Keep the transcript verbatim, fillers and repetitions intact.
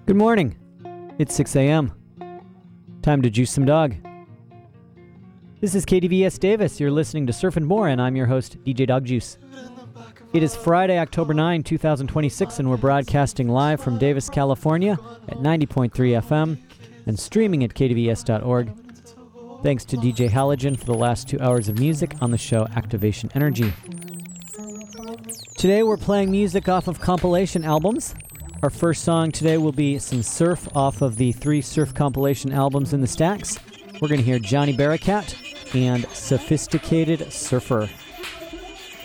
Good morning. It's six a.m. Time to juice some dog. This is K D V S Davis. You're listening to Surf and More, and I'm your host, D J Dog Juice. It is Friday, October ninth, twenty twenty-six, and we're broadcasting live from Davis, California at ninety point three F M and streaming at K D V S dot org. Thanks to D J Halogen for the last two hours of music on the show Activation Energy. Today we're playing music off of compilation albums. Our first song today will be some surf off of the three surf compilation albums in the stacks. We're going to hear Johnny Barakat and Sophisticated Surfer.